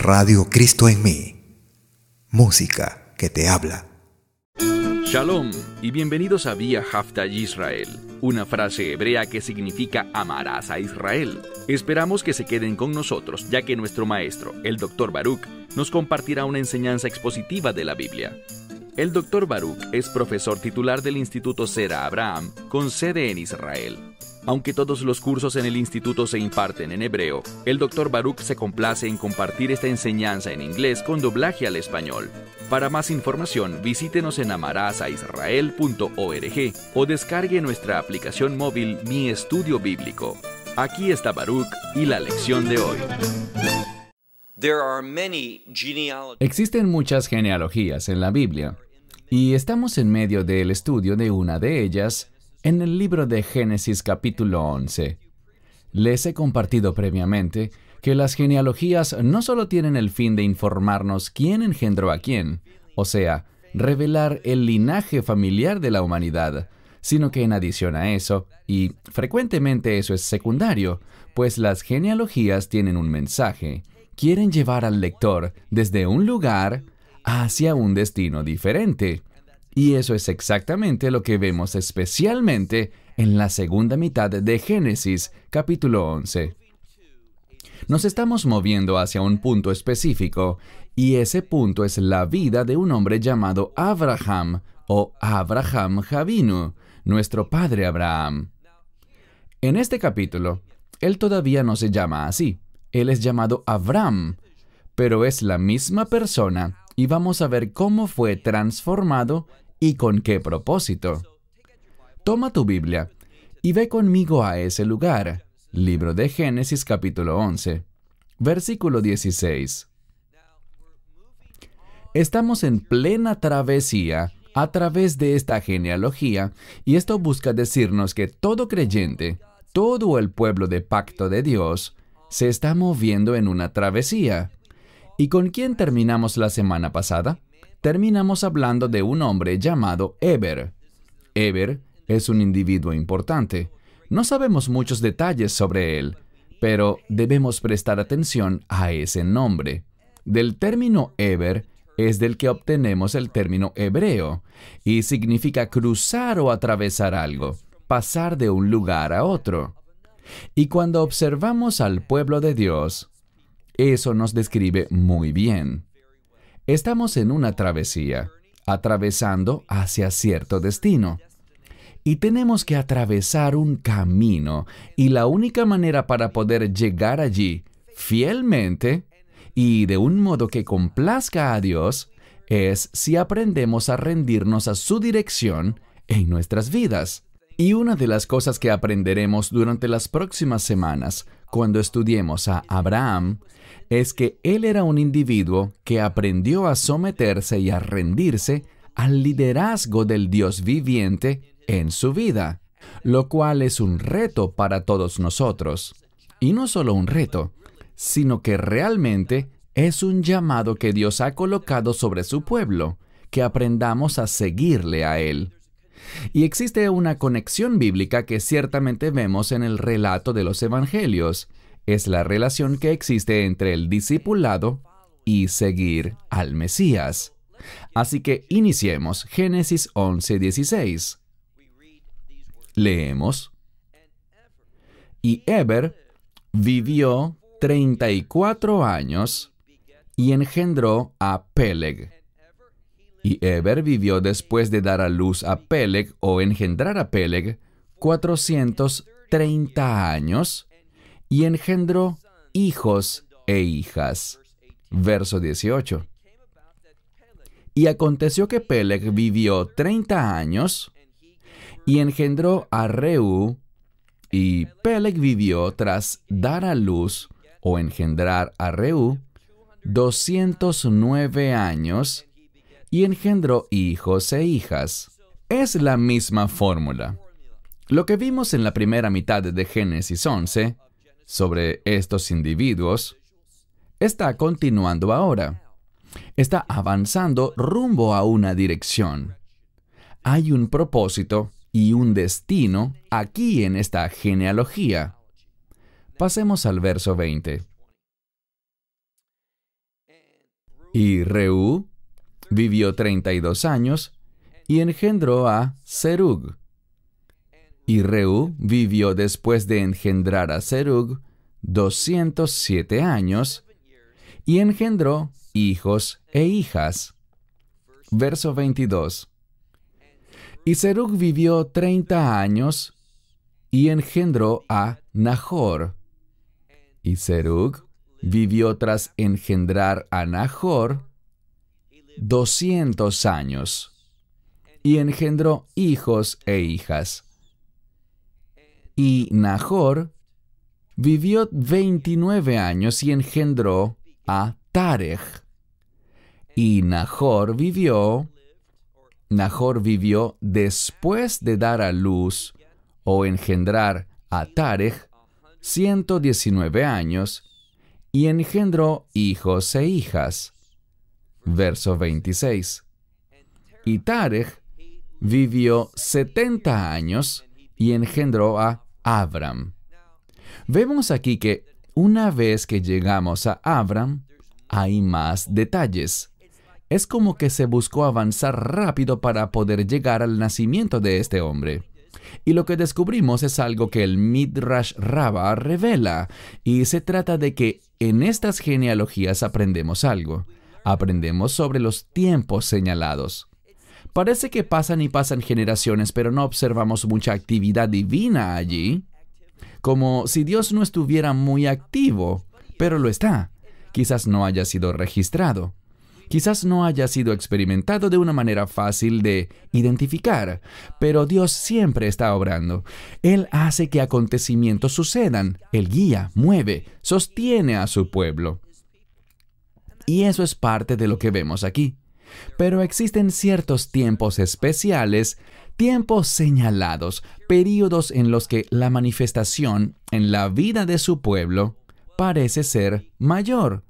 Radio Cristo en mí. Música que te habla. Shalom y bienvenidos a Vía Hafta Yisrael, una frase hebrea que significa amarás a Israel. Esperamos que se queden con nosotros, ya que nuestro maestro, el Dr. Baruch, nos compartirá una enseñanza expositiva de la Biblia. El Dr. Baruch es profesor titular del Instituto Zera Abraham, con sede en Israel. Aunque todos los cursos en el instituto se imparten en hebreo, el Dr. Baruch se complace en compartir esta enseñanza en inglés con doblaje al español. Para más información, visítenos en amarasaisrael.org o descargue nuestra aplicación móvil Mi Estudio Bíblico. Aquí está Baruch y la lección de hoy. Existen muchas genealogías en la Biblia, y estamos en medio del estudio de una de ellas, en el libro de Génesis capítulo 11. Les he compartido previamente que las genealogías no solo tienen el fin de informarnos quién engendró a quién, o sea, revelar el linaje familiar de la humanidad, sino que en adición a eso, y frecuentemente eso es secundario, pues las genealogías tienen un mensaje, quieren llevar al lector desde un lugar hacia un destino diferente. Y eso es exactamente lo que vemos especialmente en la segunda mitad de Génesis, capítulo 11. Nos estamos moviendo hacia un punto específico, y ese punto es la vida de un hombre llamado Abraham, o Abraham Avinu, nuestro padre Abraham. En este capítulo, él todavía no se llama así, él es llamado Abram, pero es la misma persona, y vamos a ver cómo fue transformado y con qué propósito. Toma tu Biblia y ve conmigo a ese lugar. Libro de Génesis capítulo 11, versículo 16. Estamos en plena travesía a través de esta genealogía, y esto busca decirnos que todo creyente, todo el pueblo de pacto de Dios, se está moviendo en una travesía. ¿Y con quién terminamos la semana pasada? Terminamos hablando de un hombre llamado Eber. Eber es un individuo importante. No sabemos muchos detalles sobre él, pero debemos prestar atención a ese nombre. Del término Eber es del que obtenemos el término hebreo, y significa cruzar o atravesar algo, pasar de un lugar a otro. Y cuando observamos al pueblo de Dios, eso nos describe muy bien. Estamos en una travesía, atravesando hacia cierto destino. Y tenemos que atravesar un camino, y la única manera para poder llegar allí fielmente y de un modo que complazca a Dios es si aprendemos a rendirnos a su dirección en nuestras vidas. Y una de las cosas que aprenderemos durante las próximas semanas, cuando estudiemos a Abraham, es que él era un individuo que aprendió a someterse y a rendirse al liderazgo del Dios viviente en su vida, lo cual es un reto para todos nosotros. Y no solo un reto, sino que realmente es un llamado que Dios ha colocado sobre su pueblo, que aprendamos a seguirle a Él. Y existe una conexión bíblica que ciertamente vemos en el relato de los evangelios. Es la relación que existe entre el discipulado y seguir al Mesías. Así que iniciemos Génesis 11:16. Leemos: Y Eber vivió 34 años y engendró a Peleg. Y Eber vivió después de dar a luz a Peleg o engendrar a Peleg 430 años y engendró hijos e hijas. Verso 18. Y aconteció que Peleg vivió 30 años y engendró a Reú, y Peleg vivió tras dar a luz o engendrar a Reú 209 años y engendró hijos e hijas. Es la misma fórmula. Lo que vimos en la primera mitad de Génesis 11 sobre estos individuos está continuando ahora. Está avanzando rumbo a una dirección. Hay un propósito y un destino aquí en esta genealogía. Pasemos al verso 20. Y Reú vivió 32 años y engendró a Serug. Y Reú vivió después de engendrar a Serug 207 años y engendró hijos e hijas. Verso 22. Y Serug vivió 30 años y engendró a Nahor. Y Serug vivió tras engendrar a Nahor 200 años y engendró hijos e hijas. Y Nahor vivió 29 años y engendró a Tarej. Y Nahor vivió después de dar a luz o engendrar a Tarej 119 años y engendró hijos e hijas. Verso 26. Y Tarej vivió 70 años y engendró a Abram. Vemos aquí que una vez que llegamos a Abram, hay más detalles. Es como que se buscó avanzar rápido para poder llegar al nacimiento de este hombre. Y lo que descubrimos es algo que el Midrash Rabbah revela, y se trata de que en estas genealogías aprendemos algo. Aprendemos sobre los tiempos señalados. Parece que pasan y pasan generaciones, pero no observamos mucha actividad divina allí. Como si Dios no estuviera muy activo, pero lo está. Quizás no haya sido registrado. Quizás no haya sido experimentado de una manera fácil de identificar, pero Dios siempre está obrando. Él hace que acontecimientos sucedan. Él guía, mueve, sostiene a su pueblo. Y eso es parte de lo que vemos aquí. Pero existen ciertos tiempos especiales, tiempos señalados, períodos en los que la manifestación en la vida de su pueblo parece ser mayor.